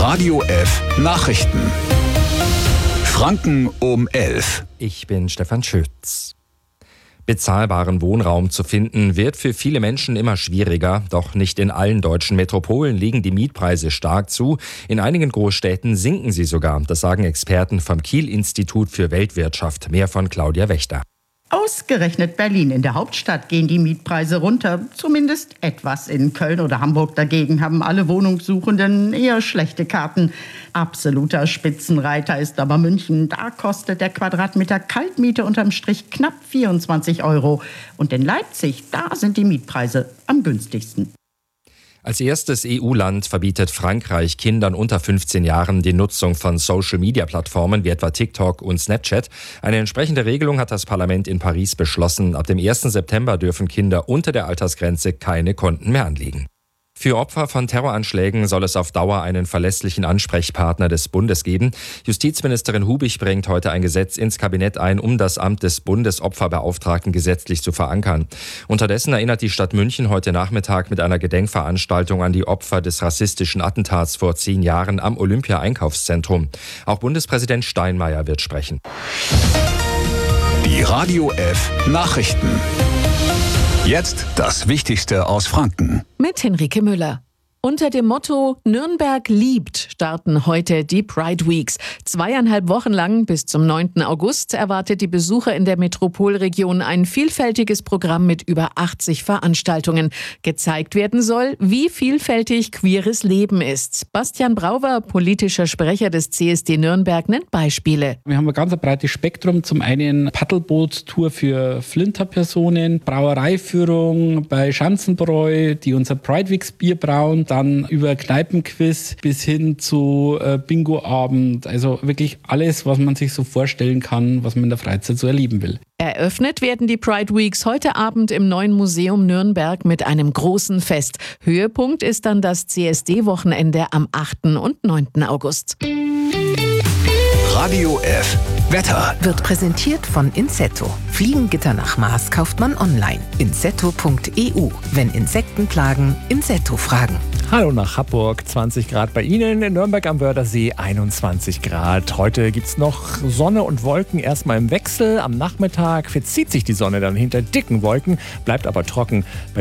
Radio F Nachrichten. Franken um 11. Ich bin Stefan Schütz. Bezahlbaren Wohnraum zu finden, wird für viele Menschen immer schwieriger. Doch nicht in allen deutschen Metropolen liegen die Mietpreise stark zu. In einigen Großstädten sinken sie sogar. Das sagen Experten vom Kiel-Institut für Weltwirtschaft. Mehr von Claudia Wächter. Ausgerechnet Berlin, in der Hauptstadt, gehen die Mietpreise runter. Zumindest etwas. In Köln oder Hamburg dagegen haben alle Wohnungssuchenden eher schlechte Karten. Absoluter Spitzenreiter ist aber München. Da kostet der Quadratmeter Kaltmiete unterm Strich knapp 24 €. Und in Leipzig, da sind die Mietpreise am günstigsten. Als erstes EU-Land verbietet Frankreich Kindern unter 15 Jahren die Nutzung von Social-Media-Plattformen wie etwa TikTok und Snapchat. Eine entsprechende Regelung hat das Parlament in Paris beschlossen. Ab dem 1. September dürfen Kinder unter der Altersgrenze keine Konten mehr anlegen. Für Opfer von Terroranschlägen soll es auf Dauer einen verlässlichen Ansprechpartner des Bundes geben. Justizministerin Hubig bringt heute ein Gesetz ins Kabinett ein, um das Amt des Bundesopferbeauftragten gesetzlich zu verankern. Unterdessen erinnert die Stadt München heute Nachmittag mit einer Gedenkveranstaltung an die Opfer des rassistischen Attentats vor 10 Jahren am Olympia-Einkaufszentrum. Auch Bundespräsident Steinmeier wird sprechen. Die Radio F Nachrichten. Jetzt das Wichtigste aus Franken. Mit Henrike Müller. Unter dem Motto Nürnberg liebt starten heute die Pride Weeks. 2,5 Wochen lang bis zum 9. August erwartet die Besucher in der Metropolregion ein vielfältiges Programm mit über 80 Veranstaltungen. Gezeigt werden soll, wie vielfältig queeres Leben ist. Bastian Brauwer, politischer Sprecher des CSD Nürnberg, nennt Beispiele. Wir haben ein ganz breites Spektrum. Zum einen Paddelbootstour für Flinterpersonen, Brauereiführung bei Schanzenbräu, die unser Pride Weeks Bier brauen, dann über Kneipenquiz bis hin zu Bingoabend. Also wirklich alles, was man sich so vorstellen kann, was man in der Freizeit so erleben will. Eröffnet werden die Pride Weeks heute Abend im Neuen Museum Nürnberg mit einem großen Fest. Höhepunkt ist dann das CSD-Wochenende am 8. und 9. August. Radio F Wetter wird präsentiert von Insetto. Fliegengitter nach Maß kauft man online. Insetto.eu. Wenn Insekten plagen, Insetto fragen. Hallo nach Hamburg, 20 Grad bei Ihnen, in Nürnberg am Wörthersee 21 Grad. Heute gibt's noch Sonne und Wolken erstmal im Wechsel. Am Nachmittag verzieht sich die Sonne dann hinter dicken Wolken, bleibt aber trocken.